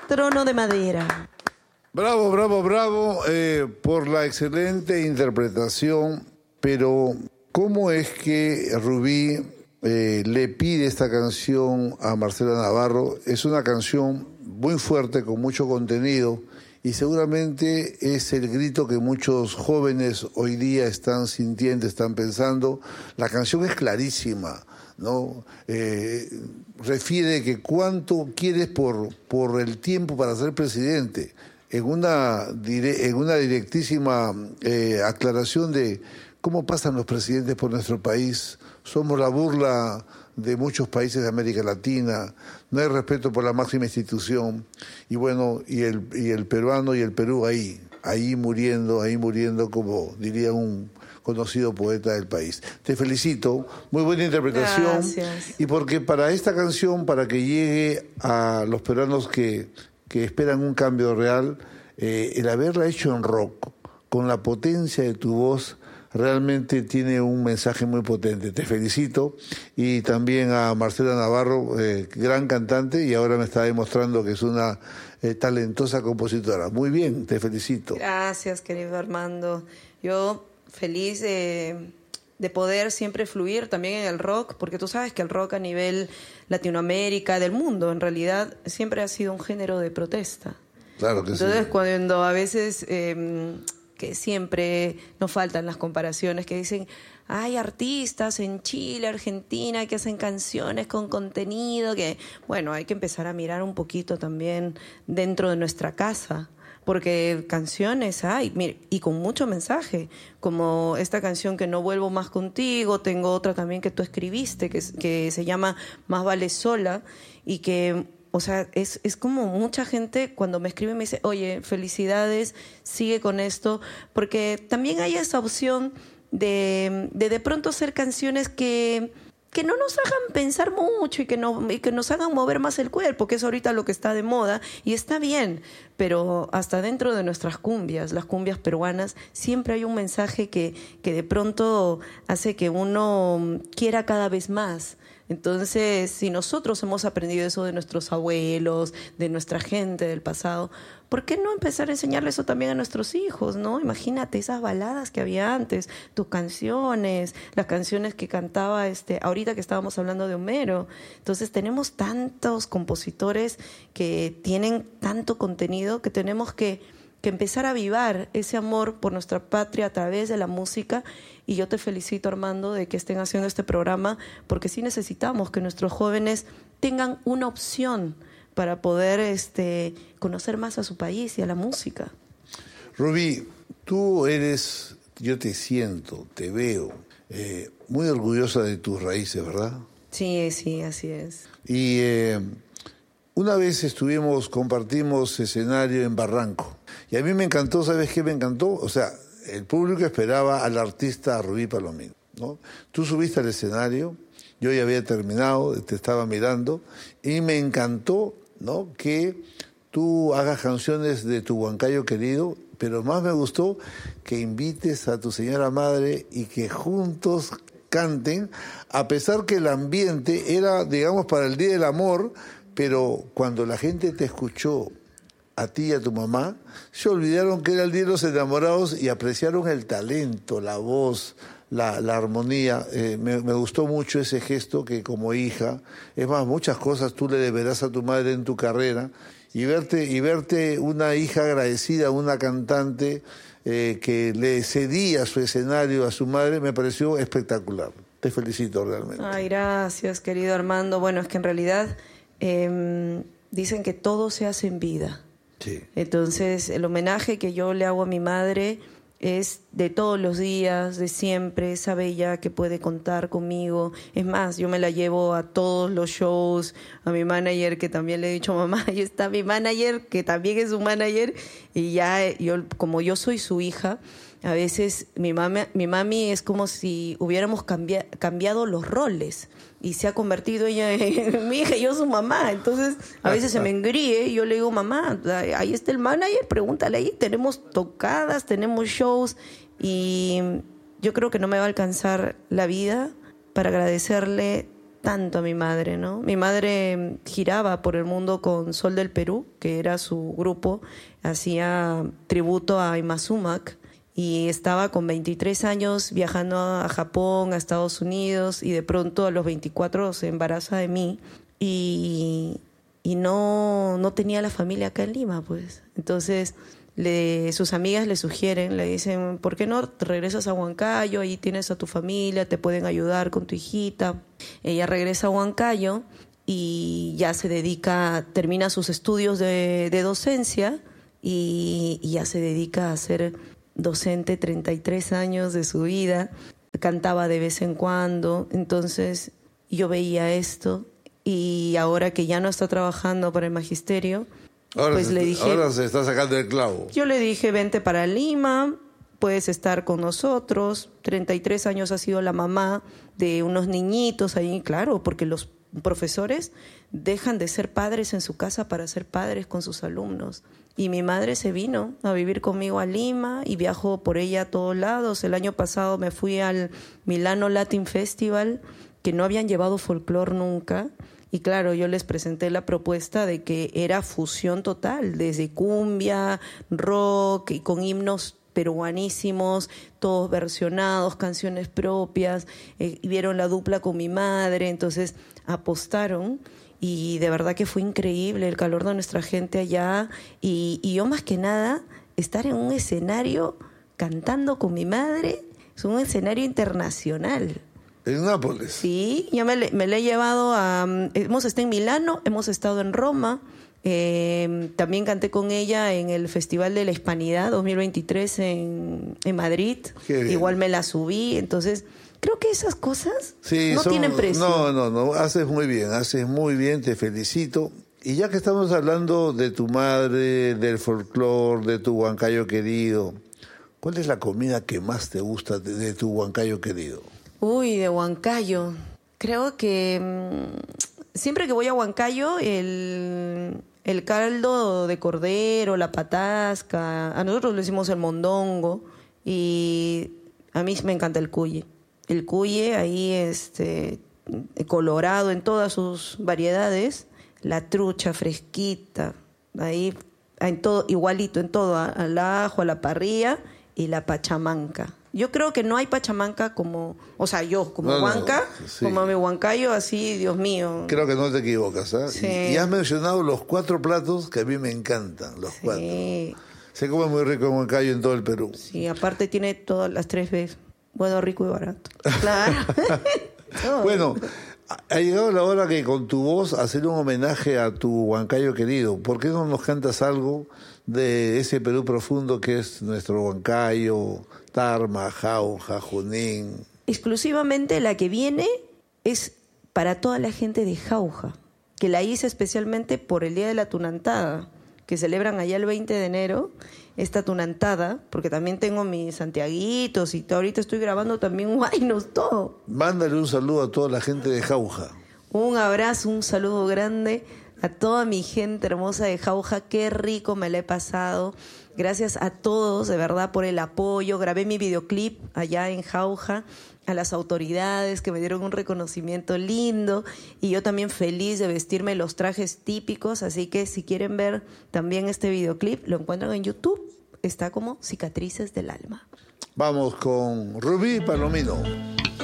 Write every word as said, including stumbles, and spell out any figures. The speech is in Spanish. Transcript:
Trono de Madera. Bravo, bravo, bravo eh, por la excelente interpretación, pero ¿cómo es que Rubí eh, le pide esta canción a Marcela Navarro? Es una canción muy fuerte, con mucho contenido, y seguramente es el grito que muchos jóvenes hoy día están sintiendo, están pensando. La canción es clarísima, ¿no? Eh, refiere que cuánto quieres por, por el tiempo para ser presidente, en una, dire, en una directísima eh, aclaración de cómo pasan los presidentes por nuestro país. Somos la burla de muchos países de América Latina, no hay respeto por la máxima institución, y bueno, y el, y el peruano y el Perú ahí, ahí muriendo, ahí muriendo, como diría un conocido poeta del país. Te felicito, muy buena interpretación. Gracias. Y porque para esta canción, para que llegue a los peruanos que, que esperan un cambio real, eh, el haberla hecho en rock, con la potencia de tu voz, realmente tiene un mensaje muy potente. Te felicito. Y también a Marcela Navarro, eh, gran cantante, y ahora me está demostrando que es una eh, talentosa compositora. Muy bien, te felicito. Gracias, querido Armando. Yo feliz de, de poder siempre fluir también en el rock, porque tú sabes que el rock a nivel Latinoamérica, del mundo, en realidad, siempre ha sido un género de protesta. Claro que Entonces, sí. cuando a veces... Eh, que siempre nos faltan las comparaciones, que dicen, hay artistas en Chile, Argentina, que hacen canciones con contenido, que, bueno, hay que empezar a mirar un poquito también dentro de nuestra casa, porque canciones hay, mire, y con mucho mensaje, como esta canción que No vuelvo más contigo, tengo otra también que tú escribiste, que, que se llama Más vale sola, y que... O sea, es, es como mucha gente cuando me escribe me dice, oye, felicidades, sigue con esto, porque también hay esa opción de de, de pronto hacer canciones que, que no nos hagan pensar mucho y que, no, y que nos hagan mover más el cuerpo, que es ahorita lo que está de moda, y está bien, pero hasta dentro de nuestras cumbias, las cumbias peruanas, siempre hay un mensaje que, que de pronto hace que uno quiera cada vez más. Entonces, si nosotros hemos aprendido eso de nuestros abuelos, de nuestra gente del pasado, ¿por qué no empezar a enseñarle eso también a nuestros hijos, no? Imagínate esas baladas que había antes, tus canciones, las canciones que cantaba, este, ahorita que estábamos hablando de Homero. Entonces, tenemos tantos compositores que tienen tanto contenido que tenemos que, que empezar a avivar ese amor por nuestra patria a través de la música. Y yo te felicito, Armando, de que estén haciendo este programa, porque sí necesitamos que nuestros jóvenes tengan una opción para poder este, conocer más a su país y a la música. Rubí, tú eres, yo te siento, te veo, eh, muy orgullosa de tus raíces, ¿verdad? Sí, sí, así es. Y eh, una vez estuvimos, compartimos escenario en Barranco, y a mí me encantó, ¿sabes qué me encantó? O sea, el público esperaba al artista Rubí Palomino, ¿no? Tú subiste al escenario, yo ya había terminado, te estaba mirando, y me encantó, ¿no?, que tú hagas canciones de tu Huancayo querido, pero más me gustó que invites a tu señora madre y que juntos canten, a pesar que el ambiente era, digamos, para el Día del Amor, pero cuando la gente te escuchó, a ti y a tu mamá, se olvidaron que era el Día de los Enamorados y apreciaron el talento, la voz, la, la armonía. Eh, me, me gustó mucho ese gesto que como hija, es más, muchas cosas tú le deberás a tu madre en tu carrera, y verte, y verte una hija agradecida, una cantante eh, que le cedía su escenario a su madre, me pareció espectacular. Te felicito realmente. Ay, gracias, querido Armando. Bueno, es que en realidad eh, dicen que todo se hace en vida. Sí. Entonces, el homenaje que yo le hago a mi madre es de todos los días, de siempre. Sabe ella que puede contar conmigo. Es más, yo me la llevo a todos los shows, a mi manager, que también le he dicho, mamá, ahí está mi manager, que también es un manager, y ya yo, como yo soy su hija, a veces mi mami, mi mami es como si hubiéramos cambia, cambiado los roles, y se ha convertido ella en mi hija y yo su mamá. Entonces a veces se me engríe y yo le digo, mamá, ahí está el manager, pregúntale ahí, tenemos tocadas, tenemos shows, y yo creo que no me va a alcanzar la vida para agradecerle tanto a mi madre, ¿no? Mi madre giraba por el mundo con Sol del Perú, que era su grupo, hacía tributo a Imazumac, y estaba con veintitrés años viajando a Japón, a Estados Unidos, y de pronto a los veinticuatro se embaraza de mí, y, y no, no tenía la familia acá en Lima, pues. Entonces le, sus amigas le sugieren, le dicen, ¿por qué no te regresas a Huancayo? Ahí tienes a tu familia, te pueden ayudar con tu hijita. Ella regresa a Huancayo y ya se dedica, termina sus estudios de, de docencia y, y ya se dedica a ser docente treinta y tres años de su vida. Cantaba de vez en cuando, entonces yo veía esto y ahora que ya no está trabajando para el magisterio, ahora, pues se, le dije, ahora se está sacando el clavo. Yo le dije, vente para Lima, puedes estar con nosotros. treinta y tres años ha sido la mamá de unos niñitos ahí, claro, porque los profesores dejan de ser padres en su casa para ser padres con sus alumnos. Y mi madre se vino a vivir conmigo a Lima y viajó por ella a todos lados. El año pasado me fui al Milano Latin Festival, que no habían llevado folclore nunca. Y claro, yo les presenté la propuesta de que era fusión total, desde cumbia, rock y con himnos peruanísimos, todos versionados, canciones propias. Eh, vieron la dupla con mi madre, entonces apostaron. Y de verdad que fue increíble el calor de nuestra gente allá. Y, y yo más que nada, estar en un escenario cantando con mi madre, es un escenario internacional. En Nápoles. Sí, yo me, me le he llevado a... Hemos estado en Milano, hemos estado en Roma, eh, también canté con ella en el Festival de la Hispanidad dos mil veintitrés en, en Madrid. Igual me la subí, entonces creo que esas cosas sí, no son, tienen precio. No, no, no, haces muy bien, haces muy bien, te felicito. Y ya que estamos hablando de tu madre, del folclore, de tu Huancayo querido, ¿cuál es la comida que más te gusta de, de tu Huancayo querido? Uy, de Huancayo. Creo que mmm, siempre que voy a Huancayo, el, el caldo de cordero, la patasca, a nosotros le decimos el mondongo, y a mí me encanta el cuye. El cuye ahí este, colorado en todas sus variedades, la trucha fresquita, ahí en todo, igualito en todo, al ajo, a la parrilla y la pachamanca. Yo creo que no hay pachamanca como, o sea, yo como no, Huanca, no, sí. como mi Huancayo, así, Dios mío. Creo que no te equivocas, ¿eh? Sí. Y, y has mencionado los cuatro platos que a mí me encantan, los sí. cuatro. Se come muy rico en Huancayo, en todo el Perú. Sí, aparte tiene todas las tres veces, bueno, rico y barato. Claro. Bueno, ha llegado la hora que con tu voz hacer un homenaje a tu Huancayo querido. ¿Por qué no nos cantas algo de ese Perú profundo que es nuestro Huancayo, Tarma, Jauja, Junín? Exclusivamente la que viene es para toda la gente de Jauja, que la hice especialmente por el Día de la Tunantada, que celebran allá el veinte de enero, esta tunantada, porque también tengo mis santiaguitos y todo, ahorita estoy grabando también guainos, todo. Mándale un saludo a toda la gente de Jauja. Un abrazo, un saludo grande a toda mi gente hermosa de Jauja, qué rico me la he pasado. Gracias a todos, de verdad, por el apoyo. Grabé mi videoclip allá en Jauja, a las autoridades que me dieron un reconocimiento lindo, y yo también feliz de vestirme los trajes típicos, así que si quieren ver también este videoclip, lo encuentran en YouTube, está como Cicatrices del Alma. Vamos con Rubí Palomino.